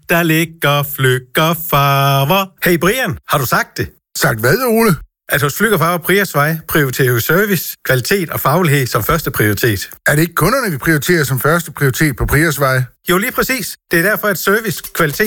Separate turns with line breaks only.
der ligger Flügger Farver. Hey Brian, har du sagt det?
Sagt hvad, Ole?
At hos Flügger Farver Priosvej prioriterer jo service, kvalitet og faglighed som første prioritet.
Er det ikke kunderne, vi prioriterer som første prioritet på Priosvej?
Jo, lige præcis. Det er derfor, at service, kvalitet